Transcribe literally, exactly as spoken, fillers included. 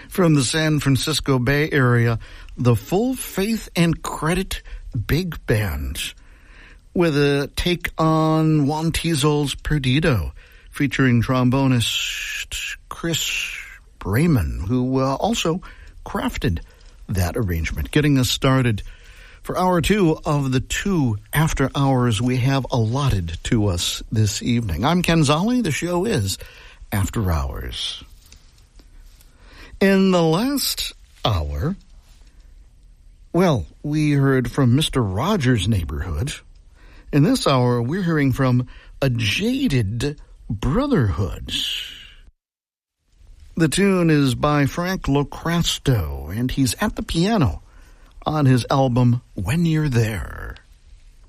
From the San Francisco Bay Area, the Full Faith and Credit Big Band, with a take on Juan Tizol's Perdido, featuring trombonist Chris Brayman, who uh, also crafted that arrangement. Getting us started for hour two of the two after hours we have allotted to us this evening. I'm Ken Zolli. The show is After Hours. In the last hour, well, we heard from Mister Rogers' Neighborhood. In this hour, we're hearing from A Jaded Brotherhood. The tune is by Frank Locrasto, and he's at the piano on his album When You're There.